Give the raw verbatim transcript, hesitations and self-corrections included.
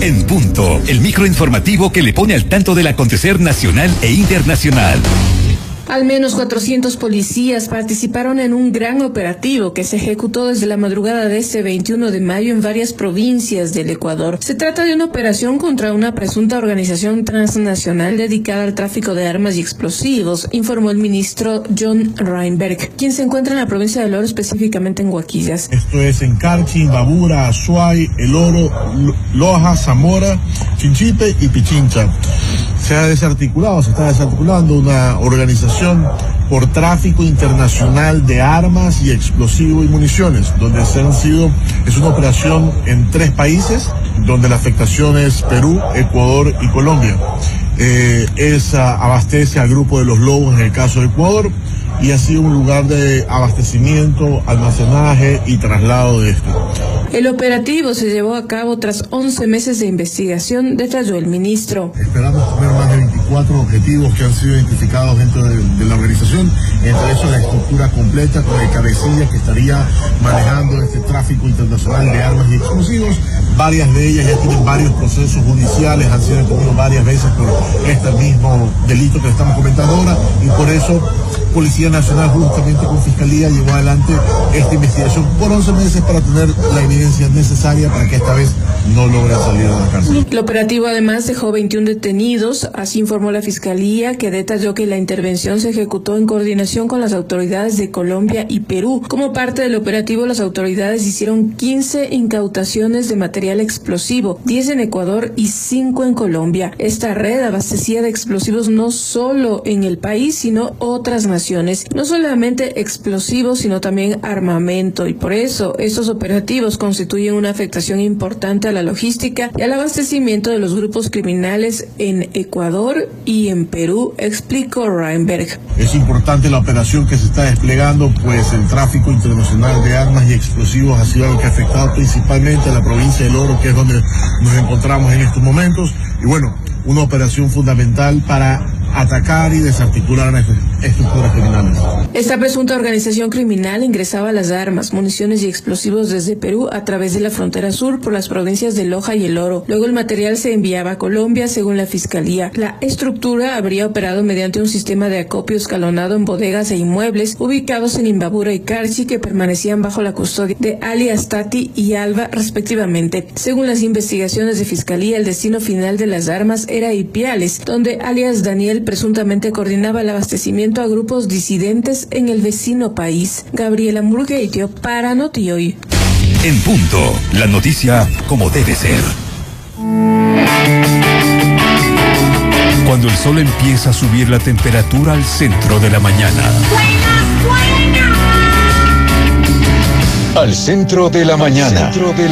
En Punto, el microinformativo que le pone al tanto del acontecer nacional e internacional. Al menos cuatrocientos policías participaron en un gran operativo que se ejecutó desde la madrugada de este veintiuno de mayo en varias provincias del Ecuador. Se trata de una operación contra una presunta organización transnacional dedicada al tráfico de armas y explosivos, informó el ministro John Reinberg, quien se encuentra en la provincia del Oro, específicamente en Huaquillas. Esto es en Carchi, Imbabura, Azuay, El Oro, Loja, Zamora, Chinchipe y Pichincha. Se ha desarticulado, se está desarticulando una organización por tráfico internacional de armas y explosivos y municiones, donde se han sido, es una operación en tres países, donde la afectación es Perú, Ecuador y Colombia. Eh, esa abastece al grupo de los Lobos en el caso de Ecuador, y ha sido un lugar de abastecimiento, almacenaje y traslado de esto. El operativo se llevó a cabo tras once meses de investigación, detalló el ministro. Esperamos tener más de veinticuatro objetivos que han sido identificados dentro de, de la organización, entre eso la estructura completa con el cabecilla que estaría manejando este tráfico internacional de armas y explosivos. Varias de ellas ya tienen varios procesos judiciales, han sido detenidos varias veces por este mismo delito que estamos comentando ahora, y por eso Policía Nacional, juntamente con Fiscalía, llevó adelante esta investigación por once meses para tener la evidencia necesaria para que esta vez no logren salir de la cárcel. El operativo además dejó veintiún detenidos, así informó la Fiscalía, que detalló que la intervención se ejecutó en coordinación con las autoridades de Colombia y Perú. Como parte del operativo, las autoridades hicieron quince incautaciones de material explosivo, diez en Ecuador y cinco en Colombia. Esta red abastecía de explosivos no solo en el país, sino otras naciones. No solamente explosivos, sino también armamento, y por eso estos operativos constituyen una afectación importante a la logística y al abastecimiento de los grupos criminales en Ecuador y en Perú, explicó Reinberg. Es importante la operación que se está desplegando, pues el tráfico internacional de armas y explosivos ha sido algo que ha afectado principalmente a la provincia del Oro, que es donde nos encontramos en estos momentos, y bueno, una operación fundamental para atacar y desarticular a estas estructuras criminales. Esta presunta organización criminal ingresaba las armas, municiones y explosivos desde Perú a través de la frontera sur por las provincias de Loja y El Oro. Luego el material se enviaba a Colombia, según la Fiscalía. La estructura habría operado mediante un sistema de acopio escalonado en bodegas e inmuebles ubicados en Imbabura y Carchi, que permanecían bajo la custodia de alias Tati y Alba, respectivamente. Según las investigaciones de Fiscalía, el destino final de las armas era Ipiales, donde alias Daniel presuntamente coordinaba el abastecimiento a grupos disidentes en el vecino país. Gabriela Murgueitio para Notihoy. En Punto, la noticia como debe ser. Cuando el sol empieza a subir la temperatura al centro de la mañana. Al centro de la mañana.